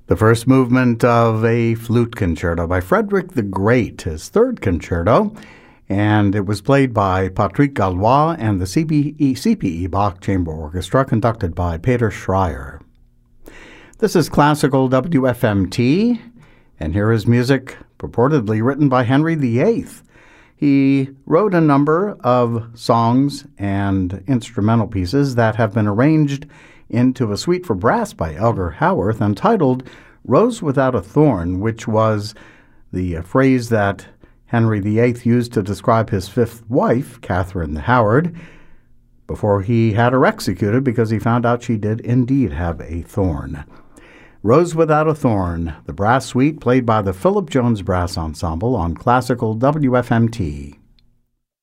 The first movement of a flute concerto by Frederick the Great, his third concerto, and it was played by Patrick Gallois and the CPE Bach Chamber Orchestra, conducted by Peter Schreier. This is classical WFMT, and here is music purportedly written by Henry VIII. He wrote a number of songs and instrumental pieces that have been arranged into a suite for brass by Elgar Howarth entitled Rose Without a Thorn, which was the phrase that Henry VIII used to describe his fifth wife, Catherine Howard, before he had her executed because he found out she did indeed have a thorn. Rose Without a Thorn, the brass suite played by the Philip Jones Brass Ensemble on classical WFMT.